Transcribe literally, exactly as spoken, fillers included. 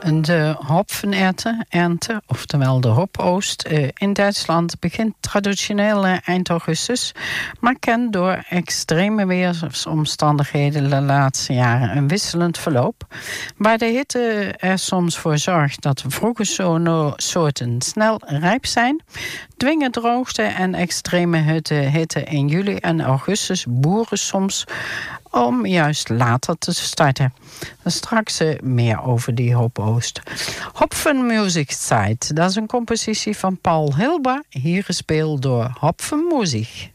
De hopfenernte, ernte, oftewel de hopoost, in Duitsland begint traditioneel eind augustus, maar kent door extreme weersomstandigheden de laatste jaren een wisselend verloop, waar de hitte er soms voor zorgt dat vroege soorten snel rijp zijn, dwingen droogte en extreme hitte in juli en augustus boeren soms om juist later te starten. Straks meer over die hopoost. Hopfenmuziekzeit, dat is een compositie van Paul Hilber, hier gespeeld door Hopfenmuziek.